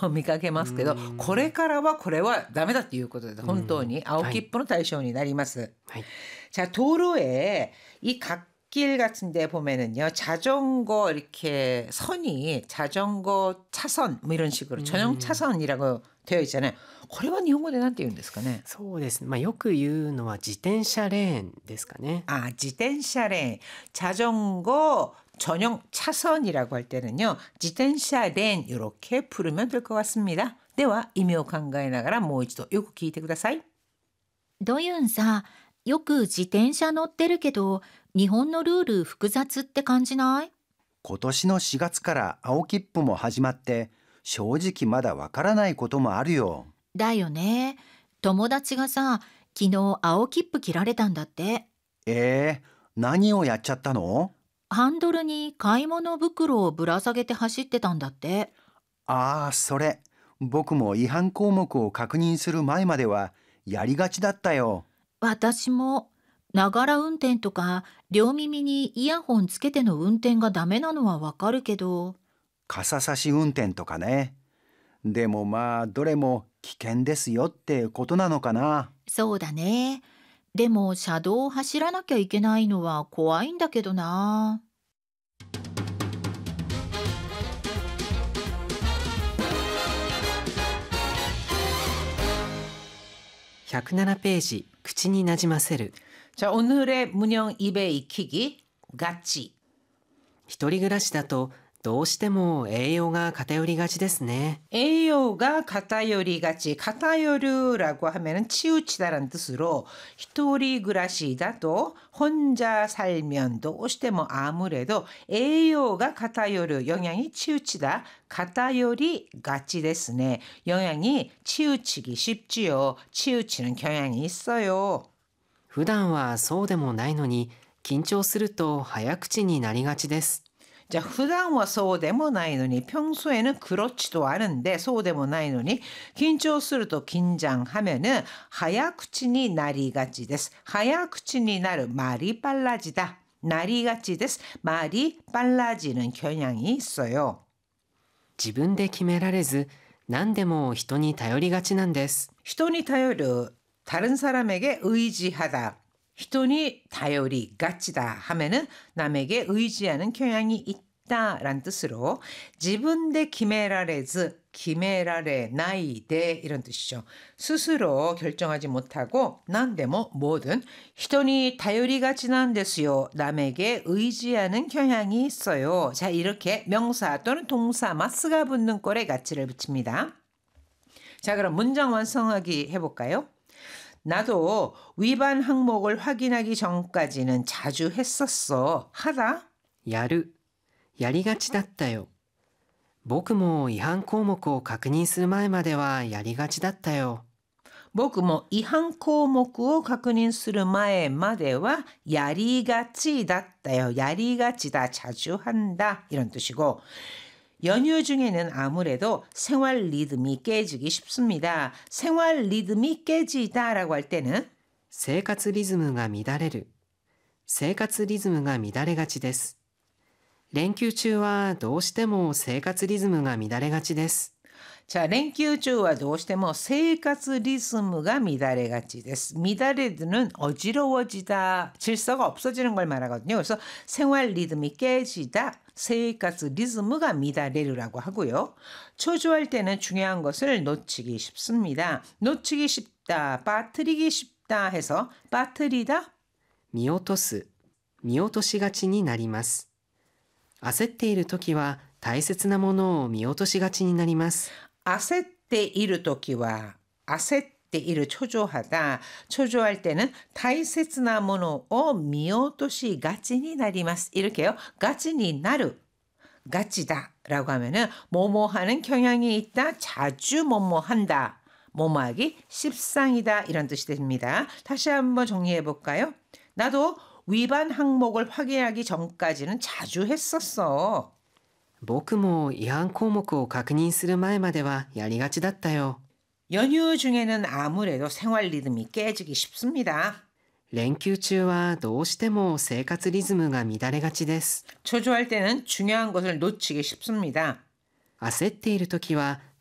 見かけますけど、これからはこれはダメだということで本当に青切符の対象になります。자, 도로에 이 갓길 같은 데 보면은요, 자전거 이렇게 선이 자전거 차선 뭐 이런 식으로 전용 차선이라고 되어 있잖아요. これは日本語でなんて言うんですかね。 そうですね。よく言うのは自転車レーンですかね。 自転車レーン. 자전거 전용 차선이라고 할 때는요, 自転車レーン 이렇게 부르면 될 것 같습니다. では意味を考えながらもう一度よく聞いてください。 ドユンさ、よく自転車乗ってるけど、日本のルール複雑って感じない？ 今年の4月から青切符も始まって、正直まだわからないこともあるよ。 だよね。友達がさ、昨日青切符切られたんだって。 何をやっちゃったの？ ハンドルに買い物袋をぶら下げて走ってたんだって。 それ。僕も違反項目を確認する前まではやりがちだったよ。 私も。ながら運転とか両耳にイヤホンつけての運転がダメなのはわかるけど。 傘差し運転とかね。でもどれも危険ですよってことなのかな。 そうだね。でも車道を走らなきゃいけないのは怖いんだけどな。 107ページ、口になじませる。 자, 오늘의 문형 입에 익히기, 같이. 一人暮らしだとどうしても栄養が偏りがちですね。 栄養가偏りがち,偏る라고 하면은 치우치다라는 뜻으로 一人暮らしだと 혼자 살면 どうしても 아무래도 栄養가偏る, 영양이 치우치다, 偏りがちですね. 영양이 치우치기 쉽지요. 치우치는 경향이 있어요. 普段はそうでもないのに緊張すると早口になりがちです。 자, 普段はそうでもないのに 평소에는 그렇지도 않은데 そうでもないのに 긴장すると 긴장하면은 早口になりがちです. 早口になる 말이 빨라지다. なりがちです. 말이 빨라지는 경향이 있어요. 自分で決められず何でも人に頼りがちなんです。 人に頼る 다른 사람에게 의지하다. 人に頼りがちだ 하면은 남에게 의지하는 경향이 있다라는 뜻으로 自分で決められず 決められないで 이런 뜻이죠. 스스로 결정하지 못하고 난데모 뭐든 人に頼りがちなんですよ. 남에게 의지하는 경향이 있어요. 자, 이렇게 명사 또는 동사 마스가 붙는 꼴에 가치를 붙입니다. 자, 그럼 문장 완성하기 해볼까요? 나도 위반 항목을 확인하기 전까지는 자주 했었어. 하다. やる。やりがちだったよ。僕も違反項目を確認する前まではやりがちだったよ。 僕も違反項目を確認する前まではやりがちだったよ. やりがちだ, 자주 한다 이런 뜻이고 연휴 중에는 아무래도 생활 리듬이 깨지기 쉽습니다. 생활 리듬이 깨지다라고 할 때는 生活リズムが乱れる。生活リズムが乱れがちです。連休中はどうしても生活リズムが乱れがちです。 자, 連休中はどうしても生活リズムが乱れがちです. 미다레드는 어지러워지다, 질서가 없어지는 걸 말하거든요. 그래서 생활 리듬이 깨지다, 생活 리즈무가 미다레르라고 하고요. 초조할 때는 중요한 것을 놓치기 쉽습니다. 놓치기 쉽다, 빠뜨리기 쉽다 해서 빠뜨리다, 見落とす、見落としがちになります。焦っているときは大切なものを見落としがちになります。 焦っているときは 焦っている 초조하다. 초조할 때는 大切なものを見落としがちになります. 이렇게요. ガチになる. 가치다 라고 하면은 뭐뭐 하는 경향이 있다. 자주 뭐뭐 한다. 뭐뭐 하기 십상이다. 이런 뜻이 됩니다. 다시 한번 정리해 볼까요? 나도 위반 항목을 확인하기 전까지는 자주 했었어. 僕も違反項目を確認する前まではやりがちだったよ。 연휴 중에는 아무래도 생활 리듬이 깨지기 쉽습니다. 連休中はどうしても生活リズムが乱れがちです。 초조할 때는 중요한 것을 놓치기 쉽습니다. 焦っているときは